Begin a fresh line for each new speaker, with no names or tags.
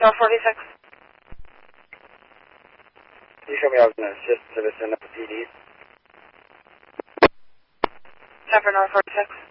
North 46.
Can you show me out in the assist service and the PD?
10 for North 46.